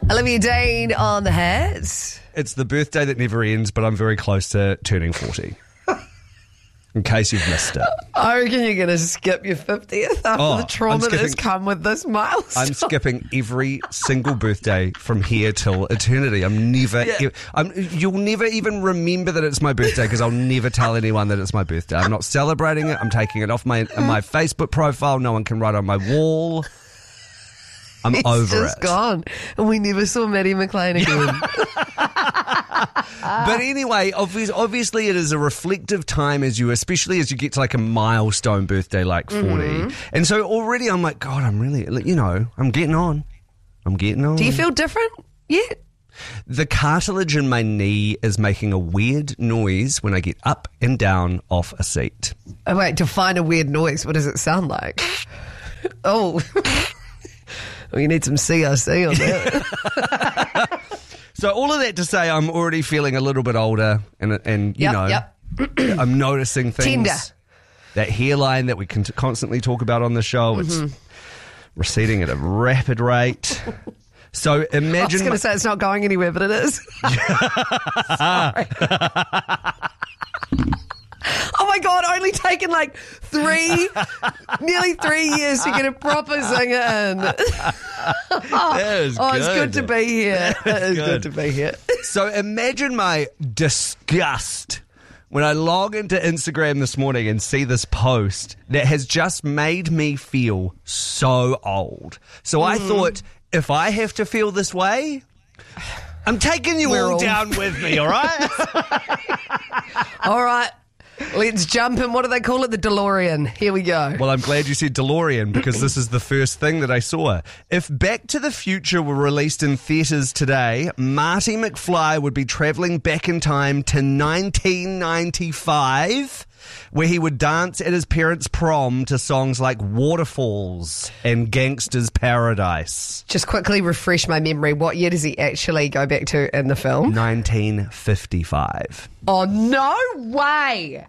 Olivia Dean on the hats. It's the birthday that never ends, but I'm very close to turning 40. In case you've missed it. I reckon you're going to skip your 50th after the trauma that has come with this milestone. I'm skipping every single birthday from here till eternity. I'm never... you'll never even remember that it's my birthday because I'll never tell anyone that it's my birthday. I'm not celebrating it. I'm taking it off my Facebook profile. No one can write on my wall. I'm over it. It's just gone. And we never saw Maddie McLean again. But anyway, obviously it is a reflective time especially as you get to like a milestone birthday like 40. Mm-hmm. And so already I'm like, God, I'm really, I'm getting on. Do you feel different yet? The cartilage in my knee is making a weird noise when I get up and down off a seat. Oh, wait, define a weird noise. What does it sound like? Oh, well, you need some CRC on that. So all of that to say, I'm already feeling a little bit older, and you know, I'm noticing things. Tender. That hairline that we can constantly talk about on the show, it's receding at a rapid rate. So imagine... I was going to say it's not going anywhere, but it is. Sorry. Oh my God, only taken like nearly 3 years to get a proper singer in. It's good to be here. It is good to be here. So imagine my disgust when I log into Instagram this morning and see this post that has just made me feel so old. So I thought, if I have to feel this way, I'm taking you all down with me, all right? All right. Let's jump in. What do they call it? The DeLorean. Here we go. Well, I'm glad you said DeLorean because this is the first thing that I saw. If Back to the Future were released in theatres today, Marty McFly would be travelling back in time to 1995, where he would dance at his parents' prom to songs like Waterfalls and Gangster's Paradise. Just quickly refresh my memory. What year does he actually go back to in the film? 1955. Oh, no way.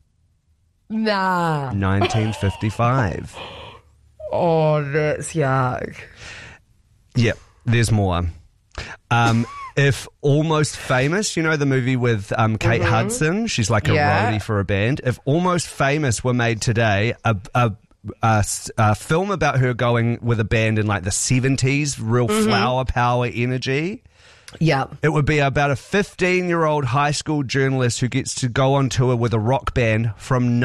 Nah. 1955. Oh, that's yuck. Yep, there's more. If Almost Famous, you know the movie with Kate Hudson? She's like a roadie for a band. If Almost Famous were made today, a film about her going with a band in like the 70s, real flower power energy. Yeah. It would be about a 15-year-old high school journalist who gets to go on tour with a rock band from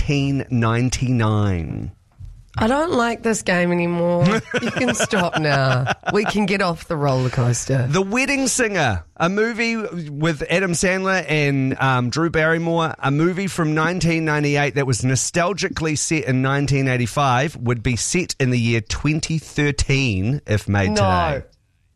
1999. I don't like this game anymore. You can stop now. We can get off the roller coaster. The Wedding Singer, a movie with Adam Sandler and Drew Barrymore, a movie from 1998 that was nostalgically set in 1985, would be set in the year 2013 if made today.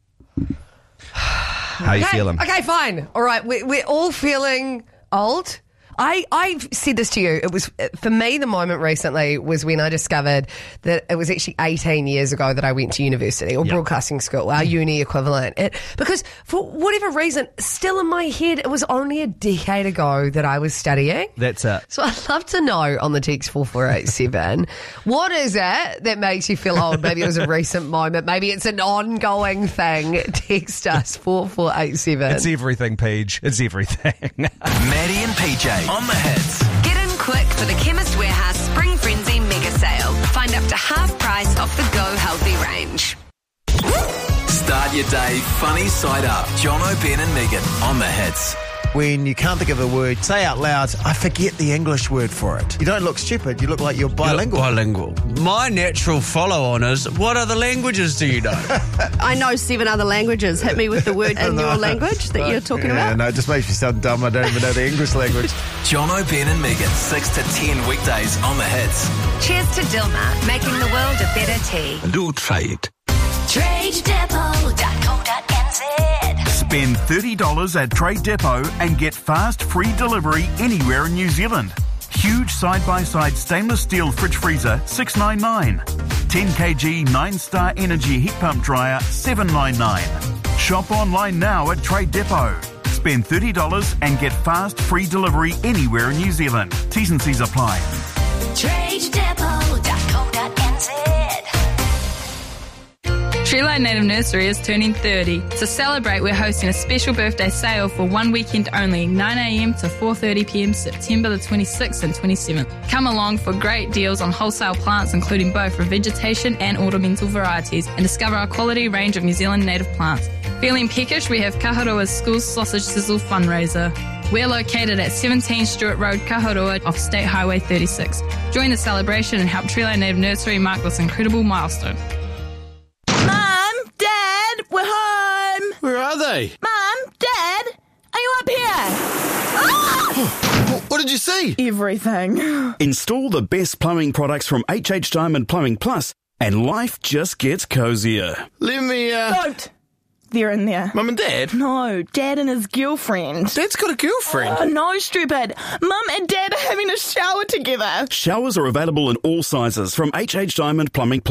How you feeling? Okay, fine. All right, we're all feeling old. I've said this to you. It was, for me, the moment recently was when I discovered that it was actually 18 years ago that I went to university or broadcasting school, our uni equivalent. Because for whatever reason, still in my head, it was only a decade ago that I was studying. That's it. So I'd love to know on the text 4487, what is it that makes you feel old? Maybe it was a recent moment. Maybe it's an ongoing thing. Text us 4487. It's everything, Paige. It's everything. Maddie and PJ on the hits. Get in quick for the Chemist Warehouse Spring Frenzy mega sale. Find up to half price off the Go Healthy range. Start your day funny side up. Jono, Ben and Megan on the hits. When you can't think of a word, say out loud, I forget the English word for it. You don't look stupid, you look like you're bilingual. My natural follow-on is, what other languages do you know? I know 7 other languages. Hit me with the word in your language that you're talking about. No, it just makes me sound dumb. I don't even know the English language. Jono, Ben and Megan, 6 to 10 weekdays on the hits. Cheers to Dilmah, making the world a better tea. Do trade. TradeDepot.co.nz. Spend $30 at Trade Depot and get fast free delivery anywhere in New Zealand. Huge side-by-side stainless steel fridge freezer, $699. 10 kg 9-star energy heat pump dryer, $799. Shop online now at Trade Depot. Spend $30 and get fast free delivery anywhere in New Zealand. T's and C's apply. TradeDepot.co.nz. Treeline Native Nursery is turning 30. To celebrate, we're hosting a special birthday sale for one weekend only, 9 a.m. to 4:30 p.m. September the 26th and 27th. Come along for great deals on wholesale plants, including both revegetation and ornamental varieties, and discover our quality range of New Zealand native plants. Feeling peckish? We have Kaharua School Sausage Sizzle Fundraiser. We're located at 17 Stewart Road, Kaharua, off State Highway 36. Join the celebration and help Treeline Native Nursery mark this incredible milestone. Mum, Dad, we're home. Where are they? Mum, Dad, are you up here? Ah! What did you see? Everything. Install the best plumbing products from HH Diamond Plumbing Plus, and life just gets cozier. Let me, Don't. They're in there. Mum and Dad? No, Dad and his girlfriend. Dad's got a girlfriend? Oh, no, stupid. Mum and Dad are having a shower together. Showers are available in all sizes from HH Diamond Plumbing Plus.